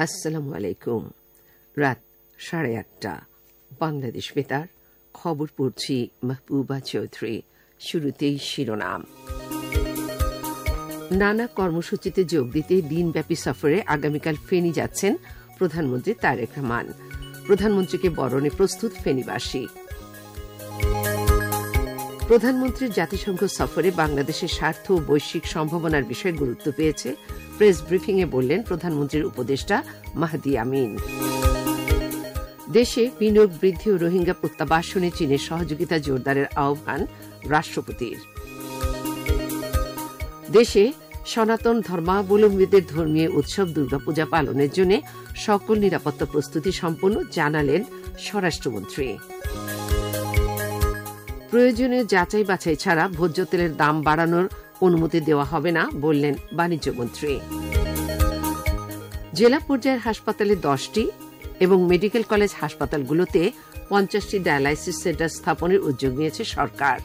আসসালামু আলাইকুম। রাত 8:30 বাংলাদেশ বেতার খবর পড়ছি মাহবুবা চৌধুরী। শুরুতেই শিরোনাম। নানা কর্মসূচিতে যোগ দিতে দিনব্যাপী সফরে আগামীকাল ফেনী যাচ্ছেন প্রধানমন্ত্রী তারেক রহমান। প্রধানমন্ত্রীকে বরণে প্রস্তুত ফেনীবাসী। প্রধানমন্ত্রীর জাতিসংঘ সফরে বাংলাদেশের স্বার্থ ও বৈশ্বিক সম্ভাবনার বিষয়ে গুরুত্ব পেয়েছে প্রেস ব্রিফিংয়ে বললেন প্রধানমন্ত্রীর উপদেষ্টা মাহদি আমিন। দেশে বিনিয়োগ বৃদ্ধি ও রোহিঙ্গা প্রত্যাবাসনে চীনের সহযোগিতা জোরদারের আহ্বান রাষ্ট্রপতির। দেশে সনাতন ধর্মাবলম্বীদের ধর্মীয় উৎসব দুর্গাপূজা পালনের জন্য সকল নিরাপত্তা প্রস্তুতি সম্পন্ন, জানালেন স্বরাষ্ট্রমন্ত্রী। প্রয়োজনীয় যাচাই বাছাই ছাড়া ভোজ্য তেলের দাম বাড়ানোর অনুমতি দেওয়া হবে না, বললেন বাণিজ্যমন্ত্রী। জেলা পর্যায়ের হাসপাতালে 10টি এবং মেডিকেল কলেজ হাসপাতালগুলোতে 50টি ডায়ালাইসিস সেন্টার স্থাপনের উদ্যোগ নিয়েছে সরকার।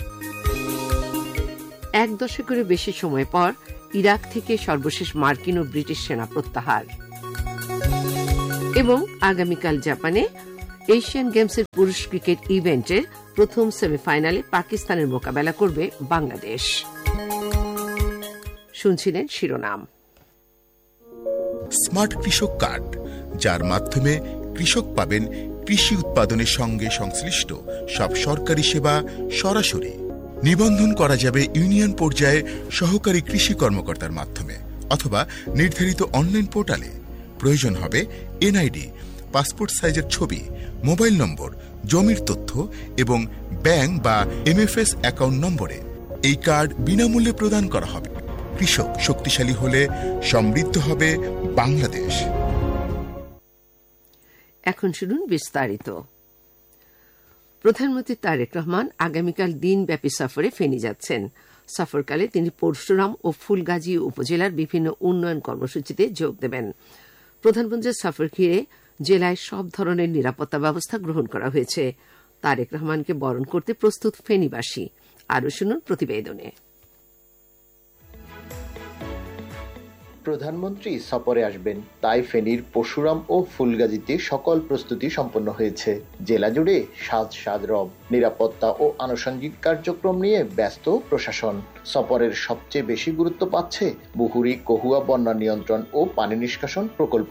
1 দশকেরও বেশি সময় পর ইরাক থেকে সর্বশেষ মার্কিন ও ব্রিটিশ সেনা প্রত্যাহার। এবং আগামীকাল জাপানে এশিয়ান গেমসের পুরুষ ক্রিকেট ইভেন্টের প্রথম সেমিফাইনালে পাকিস্তানের মোকাবেলা করবে বাংলাদেশ। শুনছিলেন শিরোনাম। স্মার্ট কৃষক কার্ড, যার মাধ্যমে কৃষক পাবেন কৃষি উৎপাদনের সঙ্গে সংশ্লিষ্ট সব সরকারি সেবা সরাসরি। নিবন্ধন করা যাবে ইউনিয়ন পর্যায়ে সহকারী কৃষি কর্মকর্তার মাধ্যমে অথবা নির্ধারিত অনলাইন পোর্টালে। প্রয়োজন হবে এনআইডি, পাসপোর্ট সাইজের ছবি, মোবাইল নম্বর, জমির তথ্য এবং ব্যাংক বা এমএফএস অ্যাকাউন্ট নম্বরে। এই কার্ড বিনামূল্যে প্রদান করা হবে। কৃষক শক্তিশালী হলে সমৃদ্ধ হবে বাংলাদেশ। এখন শুনুন বিস্তারিত। প্রধানমন্ত্রী তারেক রহমান আগামীকাল দিনব্যাপী সফরে ফেনী যাচ্ছেন। সফরকালে তিনি পরশুরাম ও ফুলগাজী উপজেলার বিভিন্ন উন্নয়ন কর্মসূচিতে যোগ দেবেন। প্রধানমন্ত্রীর সফর ঘিরে জেলায় সব ধরনের নিরাপত্তা ব্যবস্থা গ্রহণ করা হয়েছে। তারেক রহমানকে বরণ করতে প্রস্তুত ফেনীবাসী। আরও শুনুন প্রতিবেদনে। প্রধানমন্ত্রী সফরে আসবেন, তাই ফেনীর পরশুরাম ও ফুলগাজীতে সকল প্রস্তুতি সম্পন্ন হয়েছে। জেলা জুড়ে সাজ সাজ রব, নিরাপত্তা ও আনুষঙ্গিক কার্যক্রম নিয়ে ব্যস্ত প্রশাসন। সফরের সবচেয়ে বেশি গুরুত্ব পাচ্ছে মুহুরী কহুয়া বন্যা নিয়ন্ত্রণ ও পানি নিষ্কাশন প্রকল্প।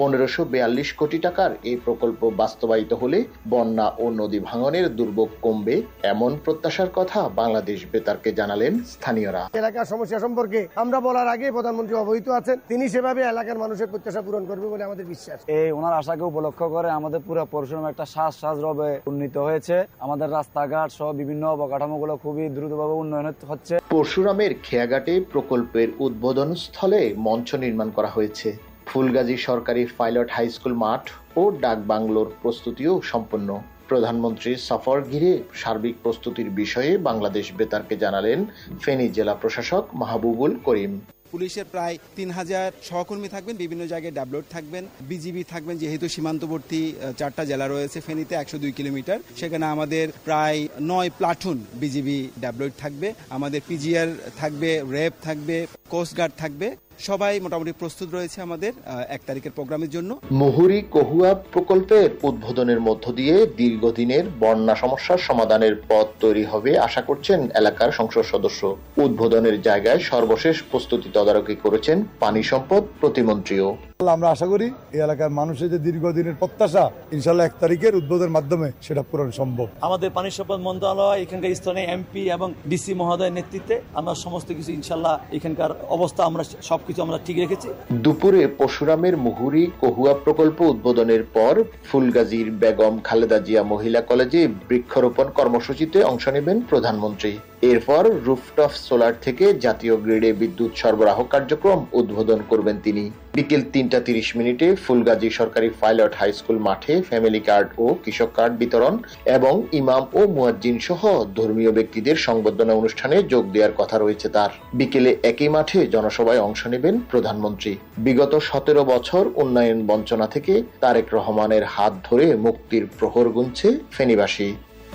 1542 কোটি টাকার এই প্রকল্প বাস্তবায়িত হলে বন্যা ও নদী ভাঙনের দুর্ভোগ কমবে, এমন প্রত্যাশার কথা বাংলাদেশ বেতারকে জানালেন স্থানীয়রা। এলাকার সমস্যা সম্পর্কে আমরা বলার আগে প্রধানমন্ত্রী অবহিত আছেন, তিনি সেভাবে এলাকার মানুষের প্রত্যাশা পূরণ করবে বলে আমাদের বিশ্বাস। এই ওনার আশাকে উপলক্ষ করে আমাদের পুরো পরশুরাম একটা সাজ সাজ রবে উন্নীত হয়েছে। আমাদের রাস্তাঘাট সহ বিভিন্ন অবকাঠামোগুলো খুবই দ্রুতভাবে উন্নয়ন হচ্ছে। পরশুরামের খেয়াঘাটে প্রকল্পের উদ্বোধন স্থলে মঞ্চ নির্মাণ করা হয়েছে। ফুলগাজী সরকারি পাইলট হাই স্কুল মাঠ ও ডাক বাংলোর প্রস্তুতিও সম্পন্ন। প্রধানমন্ত্রীর সফর ঘিরে সার্বিক প্রস্তুতির বিষয়ে বাংলাদেশ বেতারকে জানালেন ফেনী জেলা প্রশাসক মাহবুবুল করিম। পুলিশের প্রায় 3000 সহকর্মী থাকবেন, বিভিন্ন জায়গায় ডেভেলপ থাকবেন, বিজিবি থাকবেন, যেহেতু সীমান্তবর্তী 4টা জেলা রয়েছে ফেনীতে 102 কিলোমিটার, সেখানে আমাদের প্রায় 9 প্লাটুন বিজিবি ডেভেলপ থাকবে, আমাদের পিজিআর থাকবে, র্যাব থাকবে, কোস্টগার্ড থাকবে। সবাই মোটামুটি প্রস্তুত রয়েছে আমাদের 1 তারিখের প্রোগ্রামের জন্য। মুহুরী কহুয়া প্রকল্পের উদ্বোধনের মধ্য দিয়ে দীর্ঘদিনের বন্যা সমস্যার সমাধানের পথ তৈরি হবে আশা করছেন এলাকার সংসদ সদস্য। উদ্বোধনের জায়গায় সর্বশেষ প্রস্তুতি তদারকি করেছেন পানি সম্পদ প্রতিমন্ত্রীও। আমরা আশা করি এই এলাকার মানুষের যে দীর্ঘদিনের প্রত্যাশা ইনশাল্লাহ 1 তারিখের উদ্বোধনের মাধ্যমে সেটা পূরণ সম্ভব। আমাদের পানি সম্পদ মন্ত্রণালয়, এখানকার স্থানীয় এমপি এবং ডিসি মহোদয়ের নেতৃত্বে আমরা সমস্ত কিছু ইনশাল্লাহ এখানকার অবস্থা আমরা সবকিছু আমরা ঠিক রেখেছি। দুপুরে পরশুরামের মুহুরী কহুয়া প্রকল্প উদ্বোধনের পর ফুলগাজীর বেগম খালেদা জিয়া মহিলা কলেজে বৃক্ষরোপণ কর্মসূচিতে অংশ নেবেন প্রধানমন্ত্রী। এরপর রুফটপ সোলার থেকে জাতীয় গ্রিডে বিদ্যুৎ সরবরাহ কার্যক্রম উদ্বোধন করবেন তিনি। বিকেল 3:30 ফুলগাজী সরকারি পাইলট হাই স্কুল মাঠে ফ্যামিলি কার্ড ও কৃষক কার্ড বিতরণ এবং ইমাম ও মুয়াজ্জিন সহ ধর্মীয় ব্যক্তিদের সংবর্ধনা অনুষ্ঠানে যোগ দেওয়ার কথা রয়েছে তার। বিকেলে একই মাঠে জনসভায় অংশ নেবেন প্রধানমন্ত্রী। বিগত 17 বছর উন্নয়ন বঞ্চনা থেকে তারেক রহমানের হাত ধরে মুক্তির প্রহর গুনছে ফেনীবাসী।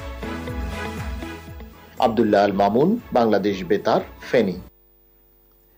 আব্দুল্লাহ আল মামুন, বাংলাদেশ বেতার, ফেনী।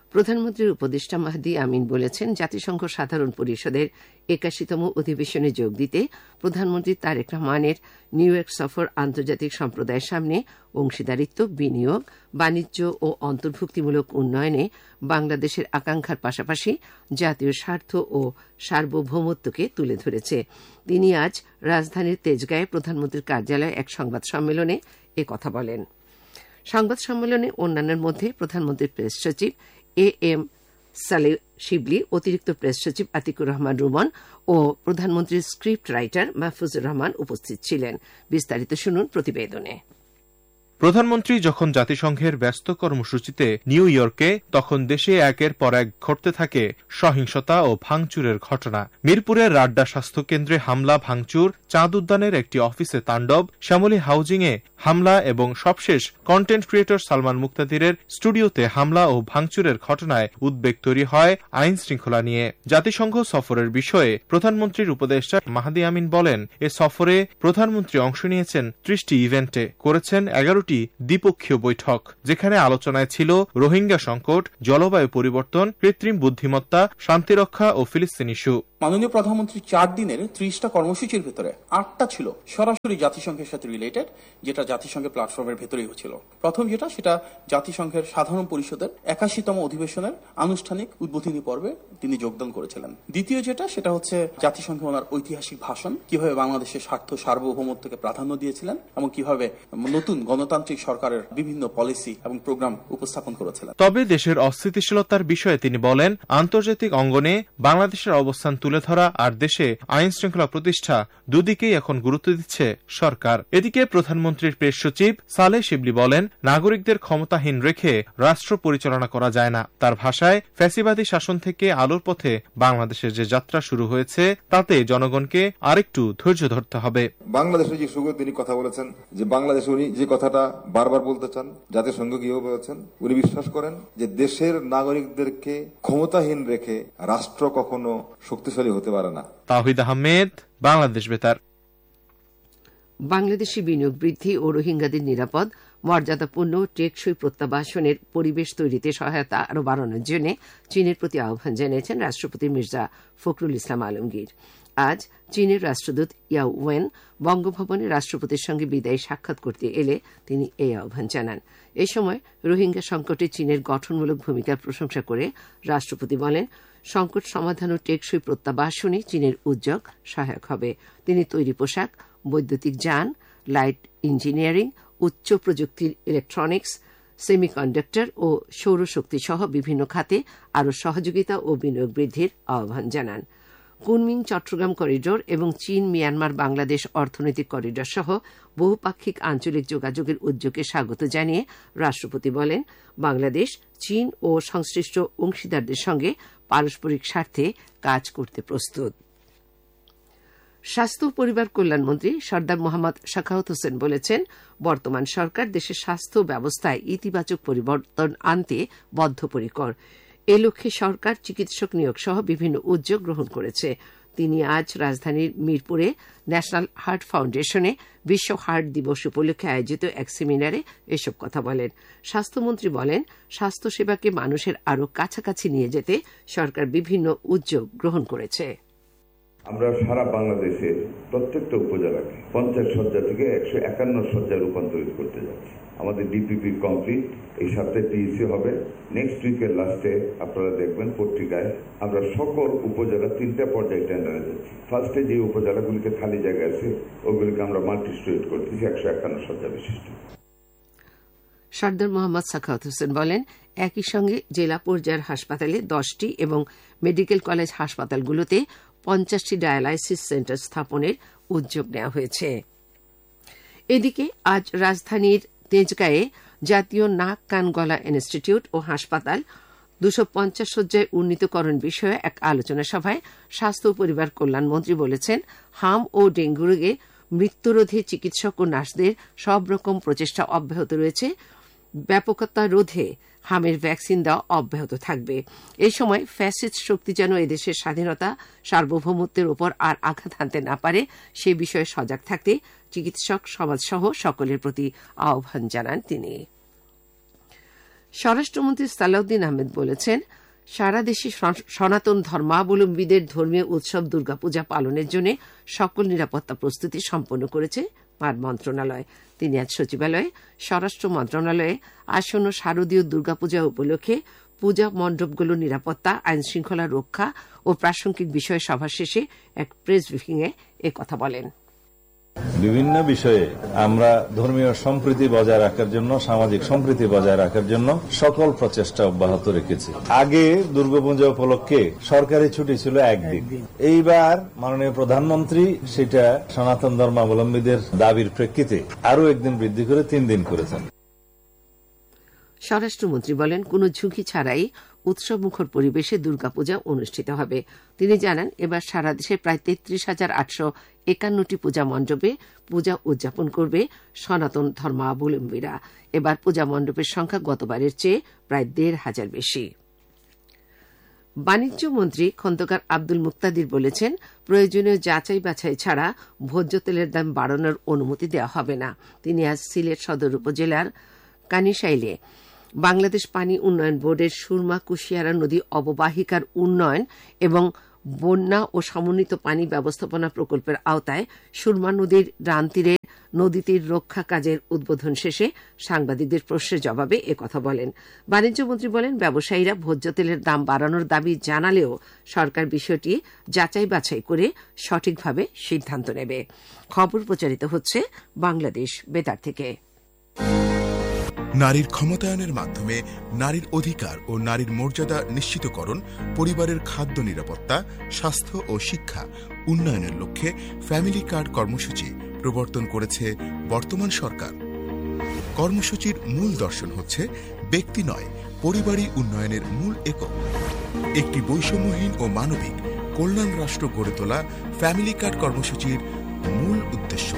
প্রধানমন্ত্রীর উপদেষ্টা মাহদি আমিন বলেছেন, জাতিসংঘ সাধারণ পরিষদের ৮১তম অধিবেশনে যোগ দিতে প্রধানমন্ত্রী তারেক রহমানের নিউ ইয়র্ক সফর আন্তর্জাতিক সম্প্রদায়ের সামনে অংশীদারিত্ব, বিনিয়োগ, বাণিজ্য ও অন্তর্ভুক্তিমূলক উন্নয়নে বাংলাদেশের আকাঙ্ক্ষার পাশাপাশি জাতীয় স্বার্থ ও সার্বভৌমত্বকে তুলে ধরেছে। তিনি আজ রাজধানীর তেজগাঁয়ে প্রধানমন্ত্রীর কার্যালয়ে এক সংবাদ সম্মেলনে একথা বলেন। সংবাদ সম্মেলনে অন্যান্যের মধ্যে প্রধানমন্ত্রীর প্রেস সচিব AM সালেহ শিবলি, অতিরিক্ত প্রেস সচিব আতিকুর রহমান রুমন ও প্রধানমন্ত্রীর স্ক্রিপ্ট রাইটার মাহফুজুর রহমান উপস্থিত ছিলেন। বিস্তারিত শুনুন প্রতিবেদনে। প্রধানমন্ত্রী যখন জাতিসংঘের ব্যস্ত কর্মসূচিতে নিউ ইয়র্কে, তখন দেশে একের পর এক ঘটতে থাকে সহিংসতা ও ভাঙচুরের ঘটনা। মিরপুরের রাড্ডা স্বাস্থ্য কেন্দ্রে হামলা, ভাঙচুর, চাঁদ উদ্যানের একটি অফিসে তাণ্ডব, শ্যামলী হাউজিংয়ে হামলা এবং সবশেষ কন্টেন্ট ক্রিয়েটর সালমান মুক্তাদিরের স্টুডিওতে হামলা ও ভাঙচুরের ঘটনায় উদ্বেগ তৈরি হয় আইন শৃঙ্খলা নিয়ে। জাতিসংঘ সফরের বিষয়ে প্রধানমন্ত্রীর উপদেষ্টা মাহদি আমিন বলেন, এ সফরে প্রধানমন্ত্রী অংশ নিয়েছেন ৩০টি ইভেন্টে, করেছেন ১১টি দ্বিপক্ষীয় বৈঠক, যেখানে আলোচনায় ছিল রোহিঙ্গা সংকট, জলবায়ু পরিবর্তন, কৃত্রিম বুদ্ধিমত্তা, শান্তিরক্ষা ও ফিলিস্তিন ইস্যু। মাননীয় প্রধানমন্ত্রী ৪ দিনের ৩০টা কর্মসূচির ভেতরে ৮টা ছিল সরাসরি জাতিসংঘের সাথে রিলেটেড, যেটা জাতিসংঘের প্ল্যাটফর্মের ভেতরেই হচ্ছিল। প্রথম সেটা জাতিসংঘের সাধারণ পরিষদের ৮১তম অধিবেশনের আনুষ্ঠানিক উদ্বোধনী পর্বে তিনি যোগদান করেছিলেন। দ্বিতীয় সেটা হচ্ছে জাতিসংঘে ওনার ঐতিহাসিক ভাষণ, কিভাবে বাংলাদেশের স্বার্থ সার্বভৌমত্বকে প্রাধান্য দিয়েছিলেন এবং কিভাবে নতুন গণতান্ত্রিক সরকারের বিভিন্ন পলিসি এবং প্রোগ্রাম উপস্থাপন করেছিলেন। তবে দেশের অস্থিতিশীলতার বিষয়ে তিনি বলেন, আন্তর্জাতিক অঙ্গনে বাংলাদেশের অবস্থান তুলে ধরা আর দেশে আইন শৃঙ্খলা প্রতিষ্ঠা দুদিকেই এখন গুরুত্ব দিচ্ছে সরকার। এদিকে প্রধানমন্ত্রীর প্রেস সচিব সালেহ শিবলি বলেন, নাগরিকদের ক্ষমতাহীন রেখে রাষ্ট্র পরিচালনা করা যায় না। তার ভাষায়, ফ্যাসিবাদী শাসন থেকে আলোর পথে বাংলাদেশের যে যাত্রা শুরু হয়েছে, তাতে জনগণকে আরেকটু ধৈর্য ধরতে হবে। বাংলাদেশের যে সুযোগ তিনি কথা বলেছেন, যে বাংলাদেশে উনি যে কথাটা বারবার বলতে চান, জাতিসংঘ গিয়েও বলেছেন, উনি বিশ্বাস করেন যে দেশের নাগরিকদেরকে ক্ষমতাহীন রেখে রাষ্ট্র কখনো শক্তিশালী হতে পারে না। তাওহিদ আহমেদ, বাংলাদেশ বেতার। বাংলাদেশি বিনিয়োগ বৃদ্ধি ও রোহিঙ্গাদের নিরাপদ, মর্যাদাপূর্ণ টেকসই প্রত্যাবাসনের পরিবেশ তৈরিতে সহায়তা আরও বাড়ানোর জন্য চীনের প্রতি আহ্বান জানিয়েছেন রাষ্ট্রপতি মির্জা ফখরুল ইসলাম আলমগীর। আজ চীনের রাষ্ট্রদূত ইয়াও ওয়েন বঙ্গভবনে রাষ্ট্রপতির সঙ্গে বিদায়ী সাক্ষাৎ করতে এলে তিনি এই আহ্বান জানান। এ সময় রোহিঙ্গা সংকটে চীনের গঠনমূলক ভূমিকার প্রশংসা করে রাষ্ট্রপতি বলেন, সংকট সমাধান ও টেকসই প্রত্যাবাসনে চীনের উদ্যোগ সহায়ক হবে। তিনি তৈরি পোশাক, বৈদ্যুতিক যান, লাইট ইঞ্জিনিয়ারিং, উচ্চ প্রযুক্তির ইলেকট্রনিক্স, সেমিকন্ডাক্টর ও সৌরশক্তি সহ বিভিন্ন খাতে আরও সহযোগিতা ও বিনিয়োগ বৃদ্ধির আহ্বান জানান। কুনমিং চট্টগ্রাম করিডোর এবং চীন মিয়ানমার বাংলাদেশ অর্থনৈতিক করিডোর সহ বহুপাক্ষিক আঞ্চলিক যোগাযোগের উদ্যোগকে স্বাগত জানিয়ে রাষ্ট্রপতি বলেন, বাংলাদেশ চীন ও সংশ্লিষ্ট অংশীদারদের সঙ্গে পারস্পরিক স্বার্থে কাজ করতে প্রস্তুত। স্বাস্থ্য ও পরিবার কল্যাণমন্ত্রী সর্দার মোহাম্মদ সাখাওয়াত হোসেন বলেছেন, বর্তমান সরকার দেশের স্বাস্থ্য ব্যবস্থায় ইতিবাচক পরিবর্তন আনতে বদ্ধপরিকর। এ লক্ষ্যে সরকার চিকিৎসক নিয়োগ সহ বিভিন্ন উদ্যোগ গ্রহণ করেছে। তিনি আজ রাজধানীর মিরপুরে ন্যাশনাল হার্ট ফাউন্ডেশনে বিশ্ব হার্ট দিবস উপলক্ষে আয়োজিত এক সেমিনারে এসব কথা বলেন। স্বাস্থ্যমন্ত্রী বলেন, স্বাস্থ্যসেবাকে মানুষের আরও কাছাকাছি নিয়ে যেতে সরকার বিভিন্ন উদ্যোগ গ্রহণ করেছে। আমরা সারা বাংলাদেশে প্রত্যেকটা উপজেলাকে 50 শয্যা থেকে 151 শয্যায় রূপান্তরিত করতে যাচ্ছি। আমাদের ডিপিপি কমপ্লিট, এই সপ্তাহে টিইসি হবে। নেক্সট উইকের লাস্টে আপনারা দেখবেন পত্রিকায় আমরা সকল উপজেলা 3টা পর্যায়ে টেন্ডারে যাচ্ছি। ফার্স্টে যে উপজেলাগুলিতে খালি জায়গা আছে ওগুলিকে আমরা মাল্টি স্টোরেজ করতেছি 151 শয্যা বিশিষ্ট। সর্দার মোহাম্মদ সাখাওয়াত হোসেন বলেন, একই সঙ্গে জেলা পর্যায়ের হাসপাতালে 10টি এবং মেডিকেল কলেজ হাসপাতালগুলোতে 50টি ডায়ালাইসিস সেন্টার স্থাপনের উদ্যোগ নেওয়া হয়েছে। এদিকে আজ রাজধানীর তেজগাঁয়ে জাতীয় নাক কান গলা ইনস্টিটিউট ও হাসপাতাল 250 শয্যায় উন্নীতকরণ বিষয়ে এক আলোচনা সভায় স্বাস্থ্য ও পরিবার কল্যাণমন্ত্রী বলেছেন, হাম ও ডেঙ্গু রোগে মৃত্যুরোধে চিকিৎসক ও নার্সদের সব রকম প্রচেষ্টা অব্যাহত রয়েছে। ব্যাপকতা রোধে হামের ভ্যাকসিন দেওয়া অব্যাহত থাকবে। এই সময় ফ্যাসিস্ট শক্তি যেন এদেশের স্বাধীনতা সার্বভৌমত্বের ওপর আর আঘাত হানতে না পারে সে বিষয়ে সজাগ থাকতে চিকিৎসক সমাজসহ সকলের প্রতি আহ্বান জানান তিনি। স্বরাষ্ট্রমন্ত্রী সালাউদ্দিন আহমেদ বলেছেন, সারা দেশে সনাতন ধর্মাবলম্বীদের ধর্মীয় উৎসব দুর্গাপূজা পালনের জন্য সকল নিরাপত্তা প্রস্তুতি সম্পন্ন করেছে মন্ত্রণালয়। তিনি আজ সচিবালয়ে স্বরাষ্ট্র মন্ত্রণালয়ে আসন্ন শারদীয় দুর্গাপূজা উপলক্ষে পূজা মণ্ডপগুলোর নিরাপত্তা, আইন শৃঙ্খলা রক্ষা ও প্রাসঙ্গিক বিষয়ে সভা শেষে এক প্রেস ব্রিফিংয়ে একথা বলেন। বিভিন্ন বিষয়ে আমরা ধর্মীয় সম্প্রীতি বজায় রাখার জন্য, সামাজিক সম্প্রীতি বজায় রাখার জন্য সকল প্রচেষ্টা অব্যাহত রেখেছি। আগে দুর্গাপূজা উপলক্ষে সরকারি ছুটি ছিল একদিন, এইবার মাননীয় প্রধানমন্ত্রী সেটা সনাতন ধর্মাবলম্বীদের দাবির প্রেক্ষিতে আরও একদিন বৃদ্ধি করে 3 দিন করেছেন। স্বরাষ্ট্রমন্ত্রী বলেন, কোন ঝুঁকি ছাড়াই উৎসবমুখর পরিবেশে দুর্গাপূজা অনুষ্ঠিত হবে। তিনি জানান, এবার সারা দেশে প্রায় 33,851টি পূজা মণ্ডপে পূজা উদযাপন করবে সনাতন ধর্মাবলম্বীরা। এবার পূজা মণ্ডপের সংখ্যা গতবারের চেয়ে প্রায় 1,500 বেশি। বাণিজ্য মন্ত্রী খন্দকার আব্দুল মুক্তাদির বলেছেন, প্রয়োজনীয় যাচাই বাছাই ছাড়া ভোজ্য তেলের দাম বাড়ানোর অনুমতি দেওয়া হবে না। তিনি আজ সিলেট সদর উপজেলার কানিশাইলে বাংলাদেশ পানি উন্নয়ন বোর্ডের সুরমা কুশিয়ারা নদী অববাহিকার উন্নয়ন এবং বন্যা ও সমন্বিত পানি ব্যবস্থাপনা প্রকল্পের আওতায় সুরমা নদীর ডান তীরে নদীটির রক্ষা কাজের উদ্বোধন শেষে সাংবাদিকদের প্রশ্নের জবাবে একথা বলেন। বাণিজ্যমন্ত্রী বলেন, ব্যবসায়ীরা ভোজ্য তেলের দাম বাড়ানোর দাবি জানালেও সরকার বিষয়টি যাচাই বাছাই করে সঠিকভাবে সিদ্ধান্ত নেবে। খবর প্রচারিত হচ্ছে বাংলাদেশ বেতার থেকে। নারীর ক্ষমতায়নের মাধ্যমে নারীর অধিকার ও নারীর মর্যাদা নিশ্চিতকরণ, পরিবারের খাদ্য নিরাপত্তা, স্বাস্থ্য ও শিক্ষা উন্নয়নের লক্ষ্যে ফ্যামিলি কার্ড কর্মসূচি প্রবর্তন করেছে বর্তমান সরকার। কর্মসূচির মূল দর্শন হচ্ছে ব্যক্তি নয়, পরিবারই উন্নয়নের মূল একক। একটি বৈষম্যহীন ও মানবিক কল্যাণ রাষ্ট্র গড়ে তোলা ফ্যামিলি কার্ড কর্মসূচির মূল উদ্দেশ্য।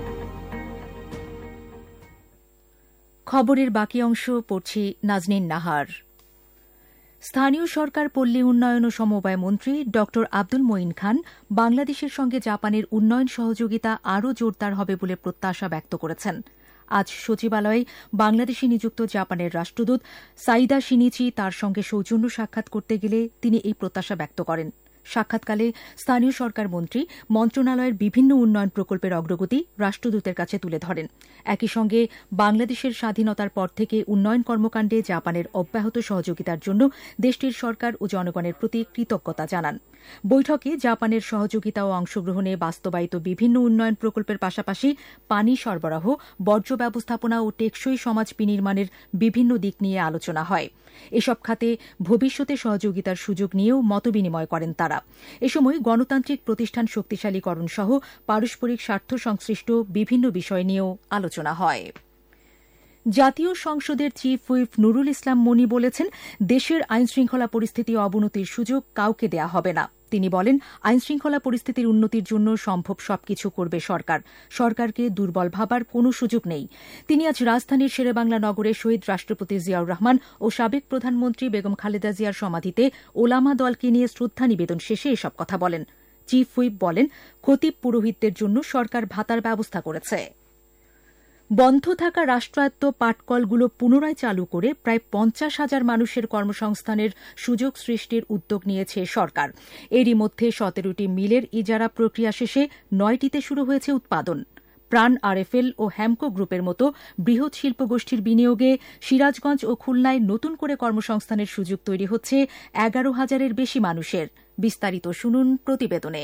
খবরের বাকি অংশ পড়ছি নাজনীন নাহার। স্থানীয় সরকার, পল্লী উন্নয়ন ও সমবায় মন্ত্রী ড আব্দুল মঈন খান বাংলাদেশের সঙ্গে জাপানের উন্নয়ন সহযোগিতা আরও জোরদার হবে বলে প্রত্যাশা ব্যক্ত করেছেন। আজ সচিবালয়ে বাংলাদেশে নিযুক্ত জাপানের রাষ্ট্রদূত সাইদা শিনিচি তার সঙ্গে সৌজন্য সাক্ষাৎ করতে গেলে তিনি এই প্রত্যাশা ব্যক্ত করেন। সাক্ষাৎকালে স্থানীয় সরকার মন্ত্রী মন্ত্রণালয়ের বিভিন্ন উন্নয়ন প্রকল্পের অগ্রগতি রাষ্ট্রদূতের কাছে তুলে ধরেন। একই সঙ্গে বাংলাদেশের স্বাধীনতার পর থেকে উন্নয়ন কর্মকাণ্ডে জাপানের অব্যাহত সহযোগিতার জন্য দেশটির সরকার ও জনগণের প্রতি কৃতজ্ঞতা জানান। বৈঠকে জাপানের সহযোগিতা ও অংশগ্রহণে বাস্তবায়িত বিভিন্ন উন্নয়ন প্রকল্পের পাশাপাশি পানি সরবরাহ, বর্জ্য ব্যবস্থাপনা ও টেকসই সমাজ বিনির্মাণের বিভিন্ন দিক নিয়ে আলোচনা হয়। এসব খাতে ভবিষ্যতে সহযোগিতার সুযোগ নিয়েও মতবিনিময় করেন তারা। এ সময় গণতান্ত্রিক প্রতিষ্ঠান শক্তিশালীকরণ সহ পারস্পরিক স্বার্থ সংশ্লিষ্ট বিভিন্ন বিষয় নিয়েও আলোচনা হয়। জাতীয় সংসদের চিফ হুইপ নুরুল ইসলাম মনি বলেছেন, দেশের আইনশৃঙ্খলা পরিস্থিতি অবনতির সুযোগ কাউকে দেয়া হবে না। তিনি বলেন, আইনশৃঙ্খলা পরিস্থিতির উন্নতির জন্য সম্ভব সবকিছু করবে সরকার। সরকারকে দুর্বল ভাবার কোনো সুযোগ নেই। তিনি আজ রাজধানীর শেরেবাংলা নগরে শহীদ রাষ্ট্রপতি জিয়াউর রহমান ও সাবেক প্রধানমন্ত্রী বেগম খালেদা জিয়ার সমাধিতে ওলামা দলকে নিয়ে শ্রদ্ধা নিবেদন শেষে এসব কথা বলেন। চিফ হুইপ বলেন, খতিব পুরোহিতদের জন্য সরকার ভাতার ব্যবস্থা করেছে। বন্ধ থাকা রাষ্ট্রায়ত্ত পাটকলগুলো পুনরায় চালু করে প্রায় 50,000 মানুষের কর্মসংস্থানের সুযোগ সৃষ্টির উদ্যোগ নিয়েছে সরকার। এরই মধ্যে 17টি মিলের ইজারা প্রক্রিয়া শেষে 9টিতে শুরু হয়েছে উৎপাদন। প্রাণ আরএফএল ও হ্যামকো গ্রুপের মতো বৃহৎ শিল্পগোষ্ঠীর বিনিয়োগে সিরাজগঞ্জ ও খুলনায় নতুন করে কর্মসংস্থানের সুযোগ তৈরি হচ্ছে 11,000-এর বেশি মানুষের। বিস্তারিত শুনুন প্রতিবেদনে।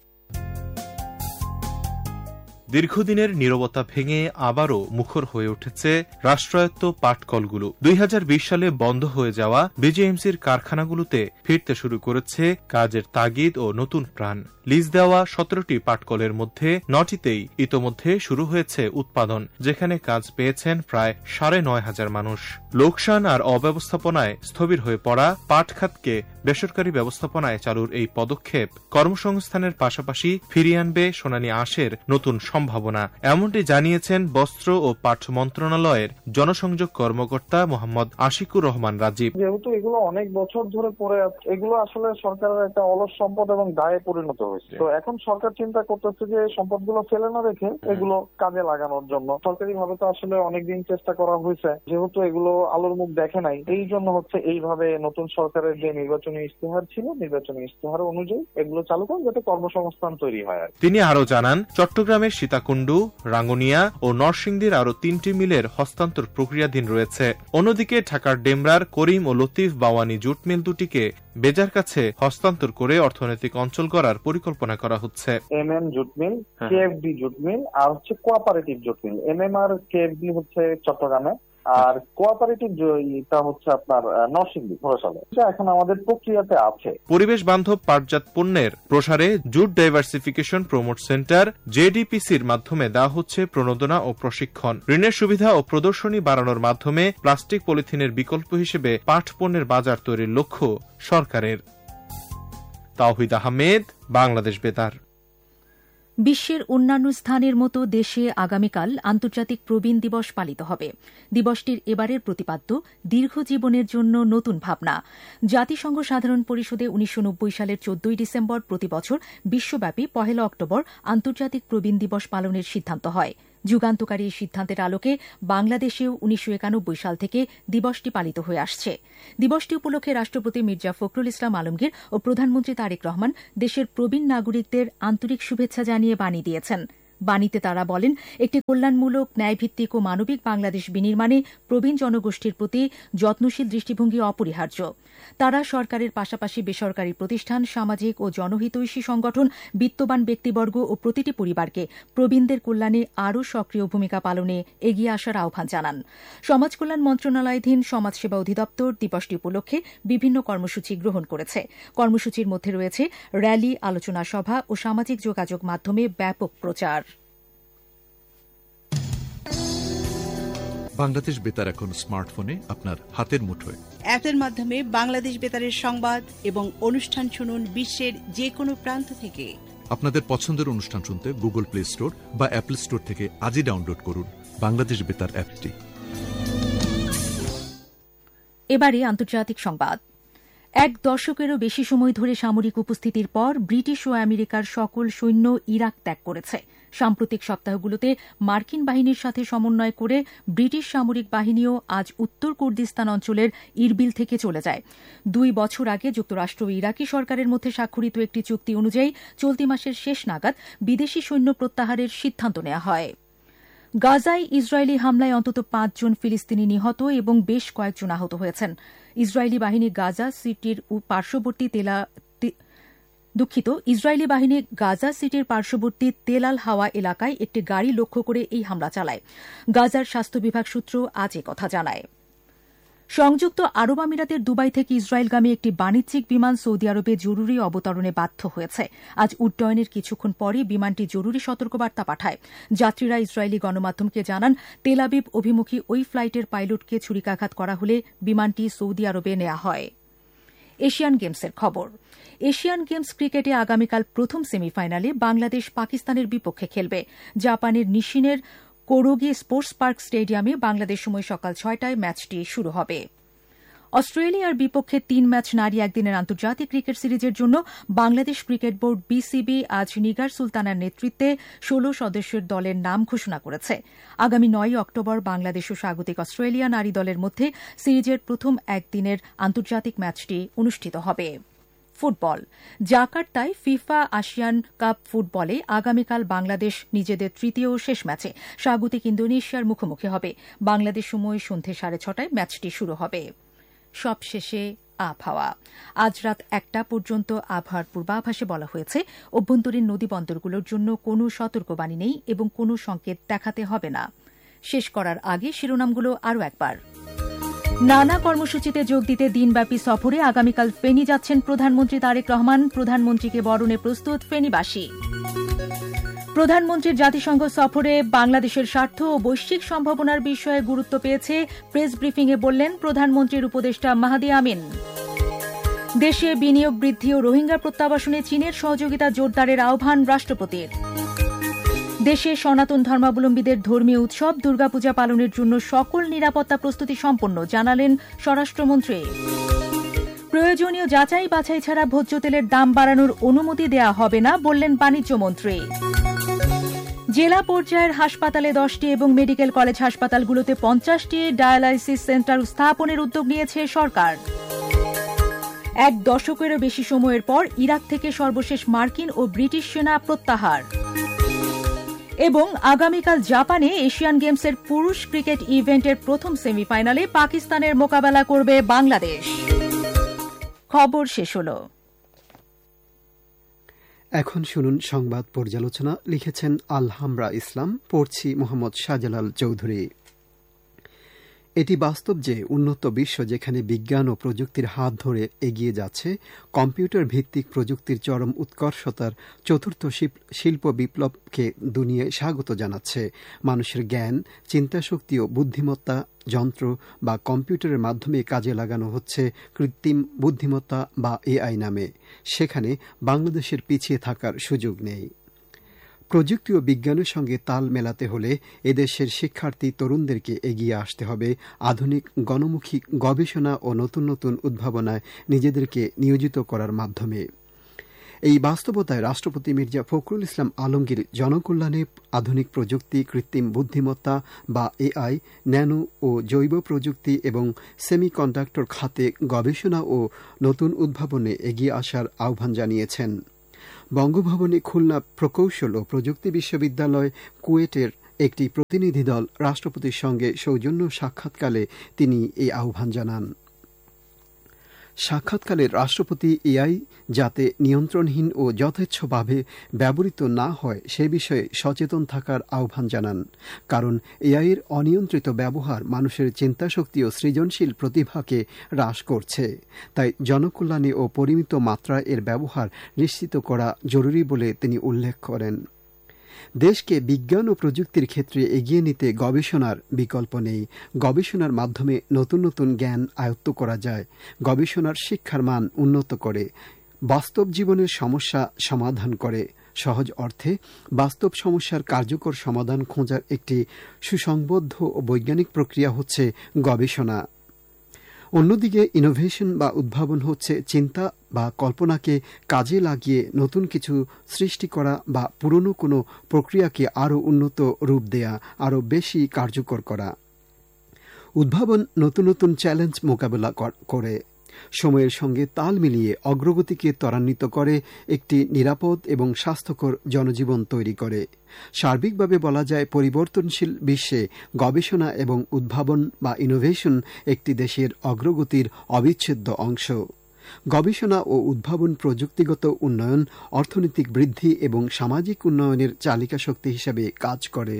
দীর্ঘদিনের নীরবতা ভেঙে আবারও মুখর হয়ে উঠেছে রাষ্ট্রায়ত্ত পাটকলগুলো। 2020 সালে বন্ধ হয়ে যাওয়া বিজেএমসির কারখানাগুলোতে ফিরতে শুরু করেছে কাজের তাগিদ ও নতুন প্রাণ। লিজ দেওয়া 17টি পাটকলের মধ্যে 9টিতেই ইতোমধ্যে শুরু হয়েছে উৎপাদন, যেখানে কাজ পেয়েছেন প্রায় 9,500 মানুষ। লোকসান আর অব্যবস্থাপনায় স্থবির হয়ে পড়া পাট খাতকে বেসরকারি ব্যবস্থাপনায় চালুর এই পদক্ষেপ কর্মসংস্থানের পাশাপাশি ফিরিয়ে আনবে সোনালী আঁশের নতুন সম্ভাবনা। সম্ভাবনা, এমনটি জানিয়েছেন বস্ত্র ও পাট মন্ত্রণালয়ের জনসংযোগ কর্মকর্তা মোহাম্মদ আশিকুর রহমান রাজীব। যেহেতু এগুলো অনেক বছর ধরে পড়ে আছে, এগুলো আসলে সরকারের একটা অলস সম্পদ এবং দায়ে পরিণত হয়েছে। তো এখন সরকার চিন্তা করতেছে যে সম্পদগুলো ফেলে না রেখে এগুলো কাজে লাগানোর জন্য। সরকারি ভাবে তো আসলে অনেকদিন চেষ্টা করা হয়েছে, যেহেতু এগুলো আলোর মুখ দেখে নাই, এই জন্য হচ্ছে এইভাবে নতুন সরকারের যে নির্বাচনী ইশতেহার ছিল, নির্বাচনী ইশতেহার অনুযায়ী এগুলো চালু করেন যাতে কর্মসংস্থান তৈরি হয়। তিনি আরো জানান, চট্টগ্রামের সীতাকুণ্ডু, রাঙ্গুনিয়া ও নরসিংদীর আরো 3টি মিলের হস্তান্তর প্রক্রিয়াধীন রয়েছে। অন্যদিকে ঢাকার ডেমরার করিম ও লতিফ বাওয়ানি জুট মিল দুটিকে বেজার কাছে হস্তান্তর করে অর্থনৈতিক অঞ্চল গড়ার পরিকল্পনা করা হচ্ছে। MM jute mill, KFD jute mill আর হচ্ছে কোঅপারেটিভ জুট মিল। MM আর KFD হচ্ছে চট্টগ্রামে, আর কোঅপারেটিভ এটা হচ্ছে আপনার নরসিংদী ঘোড়াশালে। এখন আমাদের প্রক্রিয়াতে আছে। পরিবেশ বান্ধব পাটজাত পণ্যের প্রসারে জুট ডাইভার্সিফিকেশন প্রমোট সেন্টার JDPCর মাধ্যমে দেওয়া হচ্ছে প্রণোদনা ও প্রশিক্ষণ। ঋণের সুবিধা ও প্রদর্শনী বাড়ানোর মাধ্যমে প্লাস্টিক পলিথিনের বিকল্প হিসেবে পাট পণ্যের বাজার তৈরির লক্ষ্য সরকারের। তাওহিদ আহমেদ, বাংলাদেশ বেতার। বিশ্বের অন্যান্য স্থানের মতো দেশে আগামীকাল আন্তর্জাতিক প্রবীণ দিবস পালিত হবে। দিবসটির এবারের প্রতিপাদ্য দীর্ঘ জীবনের জন্য নতুন ভাবনা। জাতিসংঘ সাধারণ পরিষদে 1990 সালের 14 ডিসেম্বর প্রতিবছর বিশ্বব্যাপী 1 অক্টোবর আন্তর্জাতিক প্রবীণ দিবস পালনের সিদ্ধান্ত হয়। যুগান্তকারী এই সিদ্ধান্তের আলোকে বাংলাদেশেও 1991 সাল থেকে দিবসটি পালিত হয়ে আসছে। দিবসটি উপলক্ষে রাষ্ট্রপতি মির্জা ফখরুল ইসলাম আলমগীর ও প্রধানমন্ত্রী তারেক রহমান দেশের প্রবীণ নাগরিকদের আন্তরিক শুভেচ্ছা জানিয়ে বাণী দিয়েছেন। বাণীতে তারা বলেন, একটি কল্যাণমূলক, ন্যায়ভিত্তিক ও মানবিক বাংলাদেশ বিনির্মাণে প্রবীণ জনগোষ্ঠীর প্রতি যত্নশীল দৃষ্টিভঙ্গি অপরিহার্য। তারা সরকারের পাশাপাশি বেসরকারি প্রতিষ্ঠান, সামাজিক ও জনহিতৈষী সংগঠন, বিত্তবান ব্যক্তিবর্গ ও প্রতিটি পরিবারকে প্রবীণদের কল্যাণে আরও সক্রিয় ভূমিকা পালনে এগিয়ে আসার আহ্বান জানান। সমাজ কল্যাণ মন্ত্রণালয়াধীন সমাজসেবা অধিদপ্তর দিবসটি উপলক্ষে বিভিন্ন কর্মসূচি গ্রহণ করেছে। কর্মসূচির মধ্যে রয়েছে র্যালি, আলোচনা সভা ও সামাজিক যোগাযোগ মাধ্যমে ব্যাপক প্রচার। বাংলাদেশ বেতার এখন স্মার্টফোনে আপনার হাতের মুঠোয়। অ্যাপের মাধ্যমে বাংলাদেশ বেতারের সংবাদ এবং অনুষ্ঠান শুনুন বিশ্বের যে কোনো প্রান্ত থেকে। আপনাদের পছন্দের অনুষ্ঠান শুনতে গুগল প্লে স্টোর বা অ্যাপল স্টোর থেকে আজই ডাউনলোড করুন বাংলাদেশ বেতার অ্যাপটি। এবারে আন্তর্জাতিক সংবাদ। 1 দশকেরও বেশি সময় ধরে সামরিক উপস্থিতির পর ব্রিটিশ ও আমেরিকার সকল সৈন্য ইরাক ত্যাগ করেছে। সাম্প্রতিক সপ্তাহগুলোতে মার্কিন বাহিনীর সাথে সমন্বয় করে ব্রিটিশ সামরিক বাহিনীও আজ উত্তর কুর্দিস্তান অঞ্চলের ইরবিল থেকে চলে যায়। 2 বছর আগে যুক্তরাষ্ট্র ও ইরাকি সরকারের মধ্যে স্বাক্ষরিত একটি চুক্তি অনুযায়ী চলতি মাসের শেষ নাগাদ বিদেশি সৈন্য প্রত্যাহারের সিদ্ধান্ত নেওয়া হয়। গাজায় ইসরায়েলি হামলায় অন্তত 5 জন ফিলিস্তিনি নিহত এবং বেশ কয়েকজন আহত হয়েছেন। ইসরায়েলি বাহিনী গাজা সিটির পার্শ্ববর্তী তেল আল হাওয়া এলাকায় একটি গাড়ি লক্ষ্য করে এই হামলা চালায়। গাজার স্বাস্থ্য বিভাগ সূত্র আজ কথা জানায়। সংযুক্ত আরব আমিরাতের দুবাই থেকে ইসরায়েলগামী একটি বাণিজ্যিক বিমান সৌদি আরবে জরুরি অবতরণে বাধ্য হয়েছে। আজ উড্ডয়নের কিছুক্ষণ পরই বিমানটি জরুরি সতর্কবার্তা পাঠায়। যাত্রীরা ইসরায়েলি গণমাধ্যমকে জানান, তেল আবিব অভিমুখী ওই ফ্লাইটের পাইলটকে ছুরিকাঘাত করা হলে বিমানটি সৌদি আরবে নেওয়া হয়। এশিয়ান গেমসের খবর। এশিয়ান গেমস ক্রিকেটে আগামীকাল প্রথম সেমিফাইনালে বাংলাদেশ পাকিস্তানের বিপক্ষে খেলবে। জাপানের নিশিনের কোরোগি স্পোর্টস পার্ক স্টেডিয়ামে বাংলাদেশ সময় সকাল 6টায় ম্যাচটি শুরু হবে। অস্ট্রেলিয়ার বিপক্ষে 3 ম্যাচ নারী একদিনের আন্তর্জাতিক ক্রিকেট সিরিজের জন্য বাংলাদেশ ক্রিকেট বোর্ড BCB আজ নিগার সুলতানার নেতৃত্বে 16 সদস্যের দলের নাম ঘোষণা করেছে। আগামী 9 অক্টোবর বাংলাদেশ ও স্বাগতিক অস্ট্রেলিয়া নারী দলের মধ্যে সিরিজের প্রথম একদিনের আন্তর্জাতিক ম্যাচটি অনুষ্ঠিত হবে। ফুটবল। জাকার্তায় ফিফা আসিয়ান কাপ ফুটবলে আগামীকাল বাংলাদেশ নিজেদের তৃতীয় ও শেষ ম্যাচে স্বাগতিক ইন্দোনেশিয়ার মুখোমুখি হবে। বাংলাদেশ সময় সন্ধ্যে 6:30টায় ম্যাচটি শুরু হবে। সবশেষে আবহাওয়া। আজ রাত 1টা পর্যন্ত আবহাওয়ার পূর্বাভাসে বলা হয়েছে, অভ্যন্তরীণ নদী বন্দরগুলোর জন্য কোনো সতর্কবাণী নেই এবং কোনো সংকেত দেখাতে হবে না। শেষ করার আগে শিরোনামগুলো আরও একবার। নানা কর্মসূচিতে যোগ দিতে দিনব্যাপী সফরে আগামীকাল ফেনী যাচ্ছেন প্রধানমন্ত্রী তারেক রহমান। প্রধানমন্ত্রীকে বরণে প্রস্তুত ফেনীবাসী। প্রধানমন্ত্রীর জাতিসংঘ সফরে বাংলাদেশের স্বার্থ ও বৈশ্বিক সম্ভাবনার বিষয়ে গুরুত্ব পেয়েছে, প্রেস ব্রিফিংয়ে বললেন প্রধানমন্ত্রীর উপদেষ্টা মাহাদি আমিন। দেশে বিনিয়োগ বৃদ্ধি ও রোহিঙ্গা প্রত্যাবাসনে চীনের সহযোগিতা জোরদারের আহ্বান রাষ্ট্রপতির। দেশে সনাতন ধর্মাবলম্বীদের ধর্মীয় উৎসব দুর্গাপূজা পালনের জন্য সকল নিরাপত্তা প্রস্তুতি সম্পন্ন, জানালেন স্বরাষ্ট্রমন্ত্রী। প্রয়োজনীয় যাচাই বাছাই ছাড়া ভোজ্য তেলের দাম বাড়ানোর অনুমতি দেয়া হবে না, বললেন বাণিজ্যমন্ত্রী। জেলা পর্যায়ের হাসপাতালে 10টি এবং মেডিকেল কলেজ হাসপাতালগুলোতে 50টি ডায়ালাইসিস সেন্টার স্থাপনের উদ্যোগ নিয়েছে সরকার। এক দশকেরও বেশি সময়ের পর ইরাক থেকে সর্বশেষ মার্কিন ও ব্রিটিশ সেনা প্রত্যাহার। এবং আগামীকাল জাপানে এশিয়ান গেমসের পুরুষ ক্রিকেট ইভেন্টের প্রথম সেমিফাইনালে পাকিস্তানের মোকাবেলা করবে বাংলাদেশ। খবর শেষ হল। এখন শুনুন সংবাদ পর্যালোচনা। লিখেছেন আলহামরা ইসলাম, পড়ছি মোহাম্মদ শাহজালাল চৌধুরী। এটি বাস্তব যে উন্নত বিশ্ব যেখানে বিজ্ঞান ও প্রযুক্তির হাত ধরে এগিয়ে যাচ্ছে, কম্পিউটার ভিত্তিক প্রযুক্তির চরম উৎকর্ষতার চতুর্থ শিল্প বিপ্লবকে দুনিয়ায় স্বাগত জানাচ্ছে। মানুষের জ্ঞান, চিন্তাশক্তি ও বুদ্ধিমত্তা যন্ত্র বা কম্পিউটারের মাধ্যমে কাজে লাগানো হচ্ছে কৃত্রিম বুদ্ধিমত্তা বা এআই নামে। সেখানে বাংলাদেশের পিছিয়ে থাকার সুযোগ নেই। প্রযুক্তি ও বিজ্ঞানের সঙ্গে তাল মেলাতে হলে এদেশের শিক্ষার্থী তরুণদেরকে এগিয়ে আসতে হবে আধুনিক গণমুখী গবেষণা ও নতুন নতুন উদ্ভাবনায় নিজেদেরকে নিয়োজিত করার মাধ্যমে। এই বাস্তবতায় রাষ্ট্রপতি মির্জা ফখরুল ইসলাম আলমগীর জনকল্যাণে আধুনিক প্রযুক্তি, কৃত্রিম বুদ্ধিমত্তা বা এআই, ন্যানো ও জৈব প্রযুক্তি এবং সেমিকন্ডাক্টর খাতে গবেষণা ও নতুন উদ্ভাবনে এগিয়ে আসার আহ্বান জানিয়েছেন। বঙ্গভবনে খুলনা প্রকৌশল ও প্রযুক্তি বিশ্ববিদ্যালয় কুয়েটের একটি প্রতিনিধি দল রাষ্ট্রপতির সঙ্গে সৌজন্য সাক্ষাৎকালে তিনি এই আহ্বান জানান। সাক্ষাৎকালে রাষ্ট্রপতি এআই যাতে নিয়ন্ত্রণহীন ও যথেচ্ছভাবে ব্যবহৃত না হয় সে বিষয়ে সচেতন থাকার আহ্বান জানান। কারণ এআইয়ের অনিয়ন্ত্রিত ব্যবহার মানুষের চিন্তাশক্তি ও সৃজনশীল প্রতিভাকে হ্রাস করছে। তাই জনকল্যাণে ও পরিমিত মাত্রায় এর ব্যবহার নিশ্চিত করা জরুরি বলে তিনি উল্লেখ করেন। দেশকে বিজ্ঞান ও প্রযুক্তির ক্ষেত্রে এগিয়ে নিতে গবেষণার বিকল্প নেই। গবেষণার মাধ্যমে নতুন নতুন জ্ঞান আয়ত্ত করা যায়। গবেষণার শিক্ষার মান উন্নত করে, বাস্তব জীবনের সমস্যা সমাধান করে। সহজ অর্থে বাস্তব সমস্যার কার্যকর সমাধান খোঁজার একটি সুসংবদ্ধ ও বৈজ্ঞানিক প্রক্রিয়া হচ্ছে গবেষণা। অন্যদিকে ইনোভেশন বা উদ্ভাবন হচ্ছে চিন্তা বা কল্পনাকে কাজে লাগিয়ে নতুন কিছু সৃষ্টি করা বা পুরনো কোনো প্রক্রিয়াকে আরও উন্নত রূপ দেয়া, আরও বেশি কার্যকর করা। উদ্ভাবন নতুন নতুন চ্যালেঞ্জ মোকাবেলা করে, সময়ের সঙ্গে তাল মিলিয়ে অগ্রগতিকে ত্বরান্বিত করে, একটি নিরাপদ এবং স্বাস্থ্যকর জনজীবন তৈরি করে। সার্বিকভাবে বলা যায়, পরিবর্তনশীল বিশ্বে গবেষণা এবং উদ্ভাবন বা ইনোভেশন একটি দেশের অগ্রগতির অবিচ্ছেদ্য অংশ। গবেষণা ও উদ্ভাবন প্রযুক্তিগত উন্নয়ন, অর্থনৈতিক বৃদ্ধি এবং সামাজিক উন্নয়নের চালিকা শক্তি হিসেবে কাজ করে।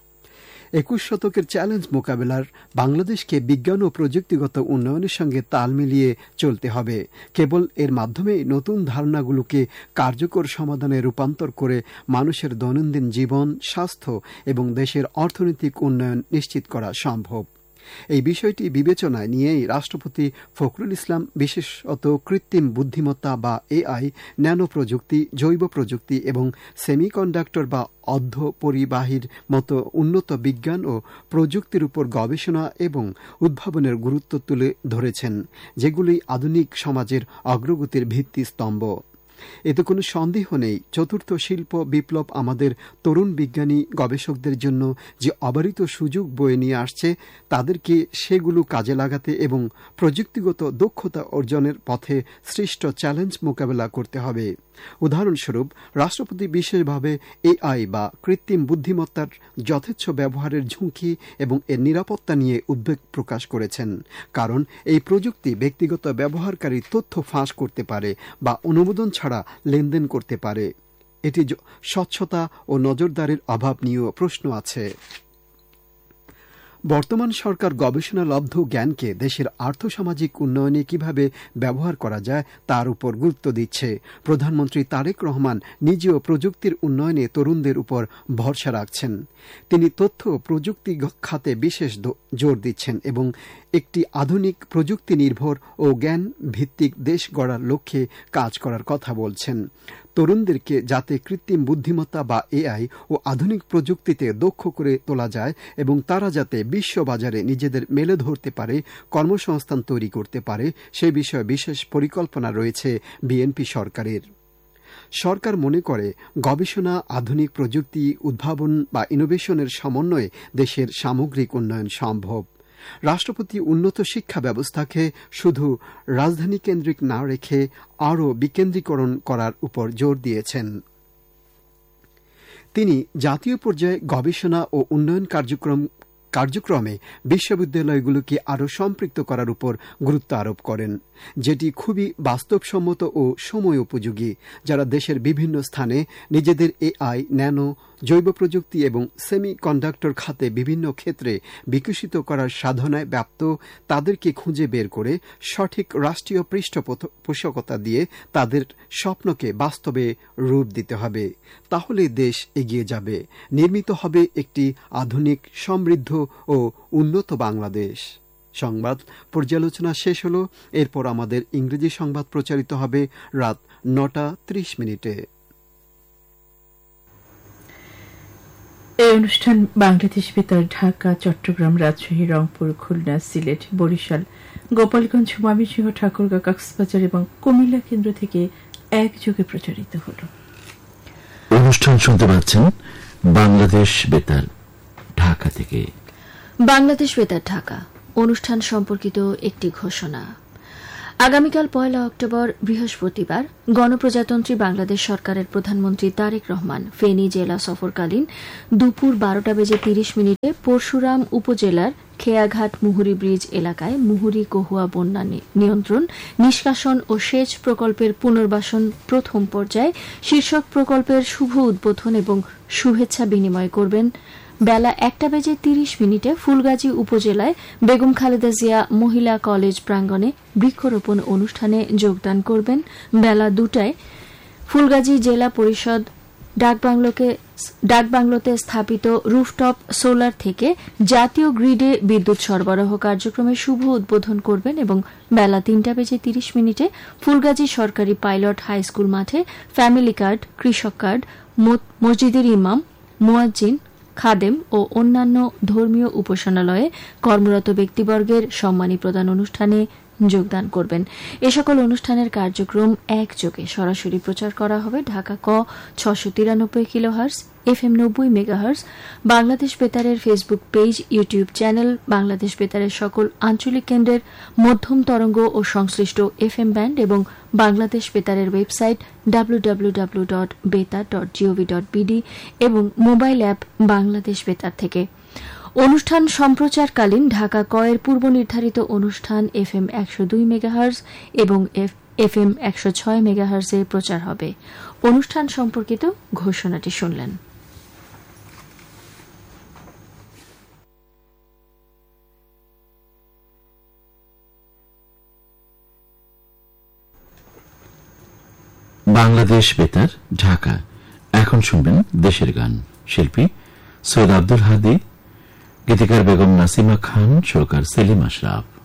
21 শতকের চ্যালেঞ্জ মোকাবেলার বাংলাদেশকে বিজ্ঞান ও প্রযুক্তিগত উন্নয়নের সঙ্গে তাল মিলিয়ে চলতে হবে। কেবল এর মাধ্যমে নতুন ধারণাগুলোকে কার্যকর সমাধানে রূপান্তর করে মানুষের দৈনন্দিন জীবন, স্বাস্থ্য এবং দেশের অর্থনৈতিক উন্নয়ন নিশ্চিত করা সম্ভব। এই বিষয়টি বিবেচনায় নিয়েই রাষ্ট্রপতি ফখরুল ইসলাম বিশেষত কৃত্রিম বুদ্ধিমত্তা বা এআই, ন্যানো প্রযুক্তি, জৈব প্রযুক্তি এবং সেমিকন্ডাক্টর বা অর্ধপরিবাহীর মতো উন্নত বিজ্ঞান ও প্রযুক্তির উপর গবেষণা এবং উদ্ভাবনের গুরুত্ব তুলে ধরেছেন, যেগুলি আধুনিক সমাজের অগ্রগতির ভিত্তিস্তম্ভ। এতে কোনো সন্দেহ নেই, চতুর্থ শিল্প বিপ্লব আমাদের তরুণ বিজ্ঞানী গবেষকদের জন্য যে অবারিত সুযোগ বয়ে নিয়ে আসছে, তাদেরকে সেগুলো কাজে লাগাতে এবং প্রযুক্তিগত দক্ষতা অর্জনের পথে সৃষ্ট চ্যালেঞ্জ মোকাবেলা করতে হবে। উদাহরণস্বরূপ, রাষ্ট্রপতি বিশেষভাবে এআই বা কৃত্রিম বুদ্ধিমত্তার যথেচ্ছ ব্যবহারের ঝুঁকি এবং এর নিরাপত্তা নিয়ে উদ্বেগ প্রকাশ করেছেন। কারণ এই প্রযুক্তি ব্যক্তিগত ব্যবহারকারী তথ্য ফাঁস করতে পারে বা অনুমোদন ছাড়া লেনদেন করতে পারে। এটি স্বচ্ছতা ও নজরদারির অভাব নিয়েও প্রশ্ন আছে। বর্তমান সরকার গবেষণালব্ধ জ্ঞানকে দেশের আর্থসামাজিক উন্নয়নে কিভাবে ব্যবহার করা যায় তার উপর গুরুত্ব দিচ্ছে। প্রধানমন্ত্রী তারেক রহমান নিজেও প্রযুক্তির উন্নয়নে তরুণদের উপর ভরসা রাখছেন। তিনি তথ্য প্রযুক্তি খাতে বিশেষ জোর দিচ্ছেন এবং একটি আধুনিক প্রযুক্তি নির্ভর ও জ্ঞান ভিত্তিক দেশ গড়ার লক্ষ্যে কাজ করার কথা বলছেন। তরুণদেরকে যাতে কৃত্রিম বুদ্ধিমত্তা বা এআই ও আধুনিক প্রযুক্তিতে দক্ষ করে তোলা যায় এবং তারা যাতে বিশ্ববাজারে নিজেদের মেলে ধরতে পারে, কর্মসংস্থান তৈরি করতে পারে, সে বিষয়ে বিশেষ পরিকল্পনা রয়েছে বিএনপি সরকারের। সরকার মনে করে গবেষণা, আধুনিক প্রযুক্তি, উদ্ভাবন বা ইনোভেশনের সমন্বয়ে দেশের সামগ্রিক উন্নয়ন সম্ভব। রাষ্ট্রপতি উন্নত শিক্ষা ব্যবস্থাকে শুধু রাজধানী কেন্দ্রিক না রেখে আরও বিকেন্দ্রীকরণ করার উপর জোর দিয়েছেন। তিনি জাতীয় পর্যায়ে গবেষণা ও উন্নয়ন কার্যক্রমে বিশ্ববিদ্যালয়গুলোকে আরও সম্পৃক্ত করার উপর গুরুত্ব আরোপ করেন, যেটি খুবই বাস্তবসম্মত ও সময় উপযোগী। যারা দেশের বিভিন্ন স্থানে নিজেদের এআই, ন্যানো, জৈব প্রযুক্তি এবং সেমি কন্ডাক্টর খাতে বিভিন্ন ক্ষেত্রে বিকশিত করার সাধনায় ব্যাপ্ত, তাদেরকে খুঁজে বের করে সঠিক রাষ্ট্রীয় পৃষ্ঠপোষকতা দিয়ে তাদের স্বপ্নকে বাস্তবে রূপ দিতে হবে। তাহলে দেশ এগিয়ে যাবে, নির্মিত হবে একটি আধুনিক, সমৃদ্ধ ও উন্নত বাংলাদেশ। সংবাদ পর্যালোচনা শেষ হল। এরপর আমাদের ইংরেজি সংবাদ প্রচারিত হবে রাত 9:30। এই অনুষ্ঠান বাংলাদেশ বেতার ঢাকা, চট্টগ্রাম, রাজশাহী, রংপুর, খুলনা, সিলেট, বরিশাল, গোপালগঞ্জ, ময়মনসিংহ, ঠাকুরগাঁও, কক্সবাজার এবং কুমিল্লা কেন্দ্র থেকে একযোগে প্রচারিত হল। অনুষ্ঠান শুনতে পাচ্ছেন বাংলাদেশ বেতার ঢাকা থেকে। বাংলাদেশ বেতার ঢাকা অনুষ্ঠান সম্পর্কিত একটি ঘোষণা। আগামীকাল 1 অক্টোবর বৃহস্পতিবার গণপ্রজাতন্ত্রী বাংলাদেশ সরকারের প্রধানমন্ত্রী তারেক রহমান ফেনী জেলা সফরকালীন দুপুর 12:30 পরশুরাম উপজেলার খেয়াঘাট মুহুরী ব্রিজ এলাকায় মুহুরী কহুয়া বন্যা নিয়ন্ত্রণ, নিষ্কাশন ও সেচ প্রকল্পের পুনর্বাসন প্রথম পর্যায়ে শীর্ষক প্রকল্পের শুভ উদ্বোধন এবং শুভেচ্ছা বিনিময় করবেন। বেলা 1:30 ফুলগাজী উপজেলায় বেগম খালেদা জিয়া মহিলা কলেজ প্রাঙ্গণে বৃক্ষরোপণ অনুষ্ঠানে যোগদান করবেন। বেলা 2টায় ফুলগাজী জেলা পরিষদ ডাকবাংলোতে স্থাপিত রুফটপ সোলার থেকে জাতীয় গ্রিডে বিদ্যুৎ সরবরাহ কার্যক্রমের শুভ উদ্বোধন করবেন এবং বেলা 3:30 ফুলগাজী সরকারি পাইলট হাই স্কুল মাঠে ফ্যামিলি কার্ড, কৃষক কার্ড, মসজিদের ইমাম, মুয়াজ্জিন, খাদেম ও অন্যান্য ধর্মীয় উপাসনালয়ে কর্মরত ব্যক্তিবর্গের সম্মানী প্রদান অনুষ্ঠানে যোগদান করবেন। এ সকল অনুষ্ঠানের কার্যক্রম একযোগে সরাসরি প্রচার করা হবে ঢাকা ক 693 kilohertz, FM 90 megahertz, Bangladesh বেতারের Facebook page, YouTube channel, Bangladesh বেতারের সকল আঞ্চলিক কেন্দ্রের মধ্যম তরঙ্গ ও সংশ্লিষ্ট FM ব্যান্ড এবং বাংলাদেশ বেতারের ওয়েবসাইট www.betar.gov.bd এবং মোবাইল অ্যাপ বাংলাদেশ বেতার থেকে। অনুষ্ঠান সম্প্রচারকালীন ঢাকা ক এর পূর্ব নির্ধারিত অনুষ্ঠান FM 102 মেগাহার্জ এবং FM 106 মেগাহার্জে প্রচার হবে। অনুষ্ঠান সম্পর্কিত ঘোষণাটি শুনলেন। বাংলাদেশ বেতার ঢাকা। এখন শুনবেন দেশের গান। শিল্পী সৈয়দ আব্দুল হাদী, গীতিকার বেগম নাসিমা খান, সুরকার সেলিম আশরাফ।